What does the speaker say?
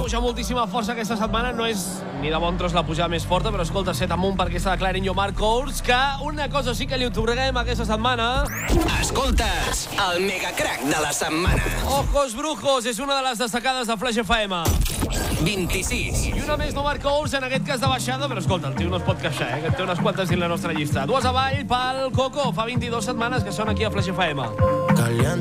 pujar moltíssima força aquesta setmana. No és ni de bon tros la pujada més forta, però escolta, 7 amunt perquè està declarant jo Marc Cours, que una cosa sí que li otorguem aquesta setmana. Escoltes el megacrack de la setmana. Ojos brujos, és una de les destacades de Flash FM. 26. I una més no Marc Cours, en aquest cas de baixada, però escolta, el tio no es pot queixar, que en té unes quantes dins la nostra llista. 2 avall pel Coco, fa 22 setmanes que són aquí a Flash FM.